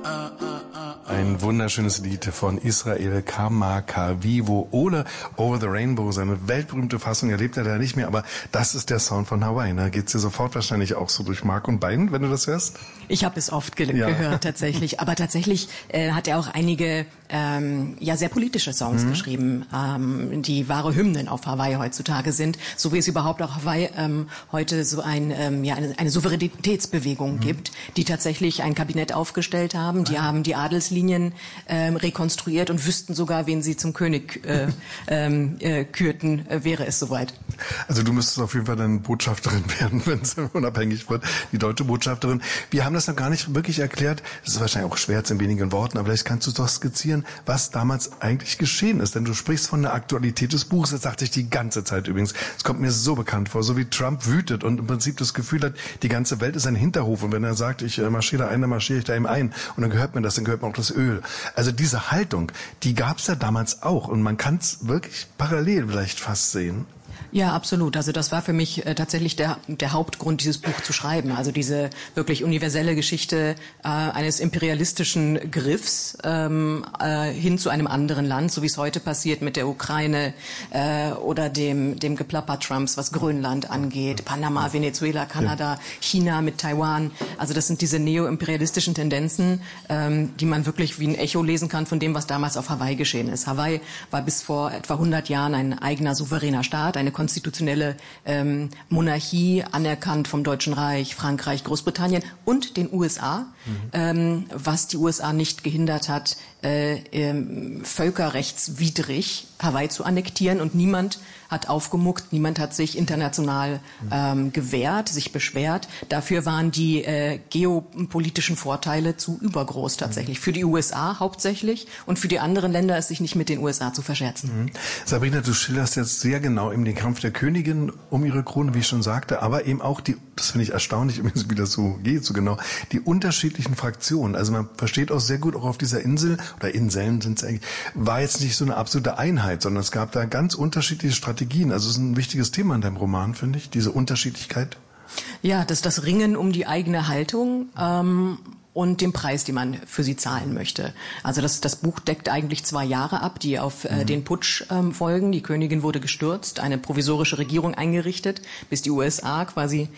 Ein wunderschönes Lied von Israel Kamakawiwo oder Over the Rainbow, seine weltberühmte Fassung, erlebt er da nicht mehr, aber das ist der Sound von Hawaii. Da geht's dir sofort wahrscheinlich auch so durch Mark und Bein, wenn du das hörst? Ich habe es oft gehört tatsächlich, aber tatsächlich hat er auch einige sehr politische Songs geschrieben, die wahre Hymnen auf Hawaii heutzutage sind, so wie es überhaupt auch Hawaii heute so eine Souveränitätsbewegung gibt, die tatsächlich ein Kabinett aufgestellt haben, die haben die Adelslinien rekonstruiert und wüssten sogar, wen sie zum König kürten, wäre es soweit. Also du müsstest auf jeden Fall dann Botschafterin werden, wenn es unabhängig wird, die deutsche Botschafterin. Wir haben das noch gar nicht wirklich erklärt. Es ist wahrscheinlich auch schwer jetzt in wenigen Worten, aber vielleicht kannst du doch skizzieren, was damals eigentlich geschehen ist. Denn du sprichst von der Aktualität des Buches. Das sagte ich die ganze Zeit übrigens. Es kommt mir so bekannt vor, so wie Trump wütet und im Prinzip das Gefühl hat, die ganze Welt ist ein Hinterhof. Und wenn er sagt, ich marschiere da ein, dann marschiere ich da eben ein. Und dann gehört mir das, dann gehört mir auch das Öl. Also diese Haltung, die gab es ja damals auch. Und man kann es wirklich parallel vielleicht fast sehen. Ja, absolut. Also das war für mich tatsächlich der Hauptgrund, dieses Buch zu schreiben. Also diese wirklich universelle Geschichte eines imperialistischen Griffs hin zu einem anderen Land, so wie es heute passiert mit der Ukraine oder dem Geplapper Trumps, was Grönland angeht, Panama, Venezuela, Kanada, China mit Taiwan. Also das sind diese neo-imperialistischen Tendenzen, die man wirklich wie ein Echo lesen kann von dem, was damals auf Hawaii geschehen ist. Hawaii war bis vor etwa 100 Jahren ein eigener souveräner Staat, eine konstitutionelle Monarchie, anerkannt vom Deutschen Reich, Frankreich, Großbritannien und den USA, was die USA nicht gehindert hat, völkerrechtswidrig Hawaii zu annektieren, und niemand hat aufgemuckt, niemand hat sich international gewehrt, sich beschwert. Dafür waren die geopolitischen Vorteile zu übergroß tatsächlich. Für die USA hauptsächlich und für die anderen Länder es sich nicht mit den USA zu verscherzen. Sabrina, du schilderst jetzt sehr genau eben den Kampf der Königin um ihre Krone, wie ich schon sagte, aber eben auch das finde ich erstaunlich, wie das so geht, so genau, die unterschiedlichen Fraktionen. Also man versteht auch sehr gut, auch auf dieser Insel, oder Inseln sind es eigentlich, war jetzt nicht so eine absolute Einheit, sondern es gab da ganz unterschiedliche Strategien. Also es ist ein wichtiges Thema in deinem Roman, finde ich, diese Unterschiedlichkeit. Ja, das Ringen um die eigene Haltung und den Preis, den man für sie zahlen möchte. Also das Buch deckt eigentlich 2 Jahre ab, die auf den Putsch folgen. Die Königin wurde gestürzt, eine provisorische Regierung eingerichtet, bis die USA quasi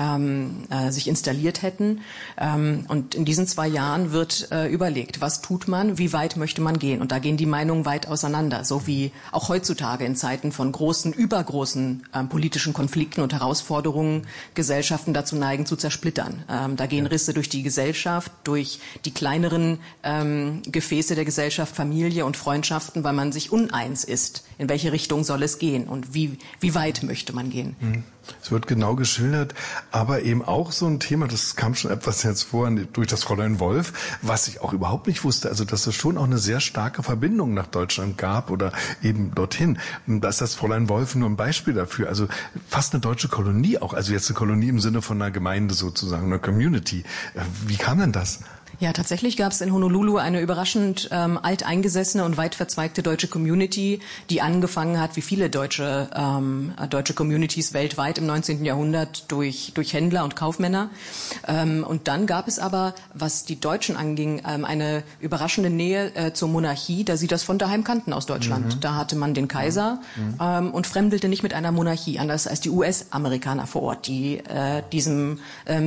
sich installiert hätten. Und in diesen 2 Jahren wird überlegt, was tut man, wie weit möchte man gehen. Und da gehen die Meinungen weit auseinander, so wie auch heutzutage in Zeiten von übergroßen politischen Konflikten und Herausforderungen Gesellschaften dazu neigen, zu zersplittern. Da gehen Risse durch die Gesellschaft, durch die kleineren Gefäße der Gesellschaft, Familie und Freundschaften, weil man sich uneins ist. In welche Richtung soll es gehen und wie weit möchte man gehen? Es wird genau geschildert, aber eben auch so ein Thema, das kam schon etwas jetzt vor durch das Fräulein Wolf, was ich auch überhaupt nicht wusste, also dass es schon auch eine sehr starke Verbindung nach Deutschland gab oder eben dorthin. Da ist das Fräulein Wolf nur ein Beispiel dafür, also fast eine deutsche Kolonie auch, also jetzt eine Kolonie im Sinne von einer Gemeinde sozusagen, einer Community. Wie kam denn das? Ja, tatsächlich gab es in Honolulu eine überraschend alteingesessene und weit verzweigte deutsche Community, die angefangen hat, wie viele deutsche Communities weltweit im 19. Jahrhundert durch Händler und Kaufmänner. Und dann gab es aber, was die Deutschen anging, eine überraschende Nähe zur Monarchie, da sie das von daheim kannten aus Deutschland. Da hatte man den Kaiser und fremdelte nicht mit einer Monarchie, anders als die US-Amerikaner vor Ort, die diesem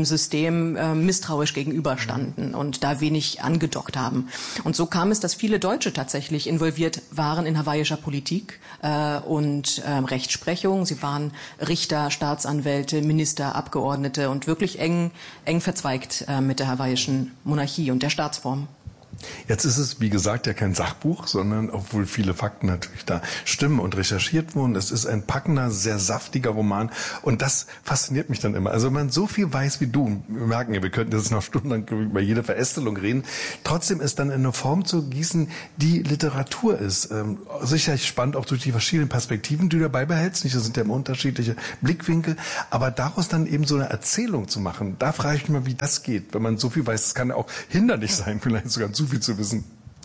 System misstrauisch gegenüberstanden und da wenig angedockt haben. Und so kam es, dass viele Deutsche tatsächlich involviert waren in hawaiischer Politik und Rechtsprechung. Sie waren Richter, Staatsanwälte, Minister, Abgeordnete und wirklich eng verzweigt mit der hawaiischen Monarchie und der Staatsform. Jetzt ist es, wie gesagt, ja kein Sachbuch, sondern obwohl viele Fakten natürlich da stimmen und recherchiert wurden. Es ist ein packender, sehr saftiger Roman und das fasziniert mich dann immer. Also wenn man so viel weiß wie du, wir merken ja, wir könnten jetzt noch stundenlang über jede Verästelung reden, trotzdem ist dann in eine Form zu gießen, die Literatur ist. Sicherlich spannend auch durch die verschiedenen Perspektiven, die du dabei behältst. Das sind ja immer unterschiedliche Blickwinkel, aber daraus dann eben so eine Erzählung zu machen, da frage ich mich mal, wie das geht, wenn man so viel weiß. Das kann ja auch hinderlich sein, vielleicht sogar zu viel zu wissen.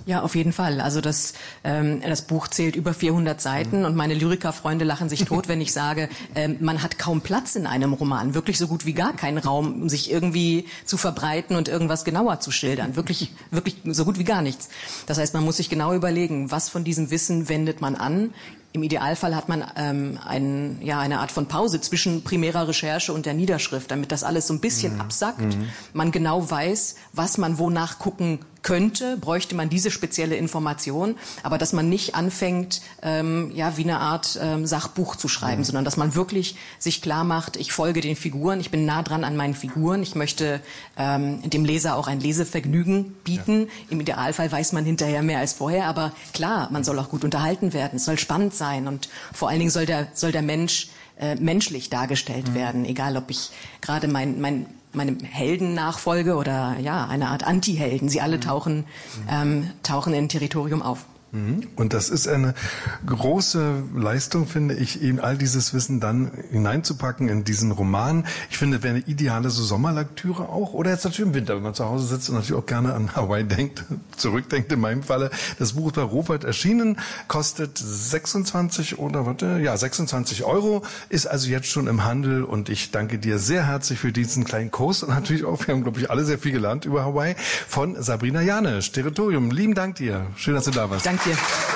Ja, auf jeden Fall. Also das Buch zählt über 400 Seiten und meine Lyrikerfreunde lachen sich tot, wenn ich sage, man hat kaum Platz in einem Roman, wirklich so gut wie gar keinen Raum, um sich irgendwie zu verbreiten und irgendwas genauer zu schildern. Wirklich so gut wie gar nichts. Das heißt, man muss sich genau überlegen, was von diesem Wissen wendet man an. Im Idealfall hat man eine Art von Pause zwischen primärer Recherche und der Niederschrift, damit das alles so ein bisschen absackt. Man genau weiß, was man wonach gucken könnte, bräuchte man diese spezielle Information, aber dass man nicht anfängt, wie eine Art Sachbuch zu schreiben, sondern dass man wirklich sich klar macht, ich folge den Figuren, ich bin nah dran an meinen Figuren, ich möchte dem Leser auch ein Lesevergnügen bieten. Im Idealfall weiß man hinterher mehr als vorher, aber klar, man soll auch gut unterhalten werden, es soll spannend sein und vor allen Dingen soll der Mensch menschlich dargestellt werden, egal ob ich gerade meinem Helden nachfolge oder eine Art Anti-Helden. Sie alle tauchen in Territorium auf. Und das ist eine große Leistung, finde ich, eben all dieses Wissen dann hineinzupacken in diesen Roman. Ich finde, es wäre eine ideale so Sommerlektüre auch. Oder jetzt natürlich im Winter, wenn man zu Hause sitzt und natürlich auch gerne an Hawaii zurückdenkt in meinem Falle. Das Buch ist bei Robert erschienen, kostet 26 €, ist also jetzt schon im Handel. Und ich danke dir sehr herzlich für diesen kleinen Kurs. Und natürlich auch, wir haben, glaube ich, alle sehr viel gelernt über Hawaii, von Sabrina Janisch, Territorium. Lieben Dank dir. Schön, dass du da warst. Danke dir.